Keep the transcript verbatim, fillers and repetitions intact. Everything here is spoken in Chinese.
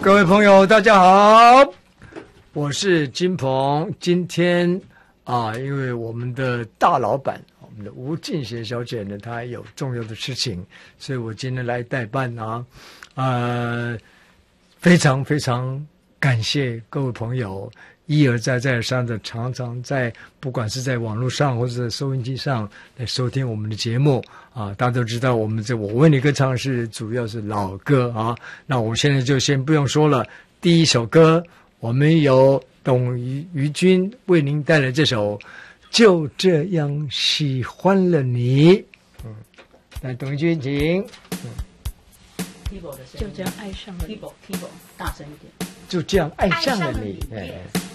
各位朋友，大家好，我是金鹏。今天啊，因为我们的大老板，我们的吴静贤小姐呢，她有重要的事情，所以我今天来代办啊。呃，非常非常感谢各位朋友一而再再而三的常常在不管是在网络上或者在收音机上来收听我们的节目啊。大家都知道我们这我为你歌唱是主要是老歌啊，那我现在就先不用说了。第一首歌我们由董于于君为您带来这首就这样喜欢了你。嗯，来董于君请。嗯， 就这样爱上了你， keyboard keyboard 大声一点， 就这样爱上了你。哎。